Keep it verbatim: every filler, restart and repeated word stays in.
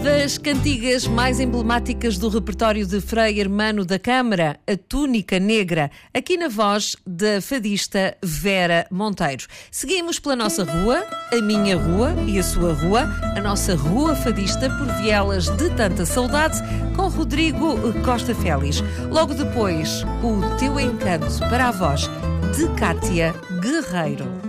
Das cantigas mais emblemáticas do repertório de Frei Hermano da Câmara, a Túnica Negra, aqui na voz da fadista Vera Monteiro. Seguimos pela nossa rua, a minha rua e a sua rua, a nossa rua fadista por vielas de tanta saudade, com Rodrigo Costa Félix. Logo depois, o teu encanto para a voz de Cátia Guerreiro.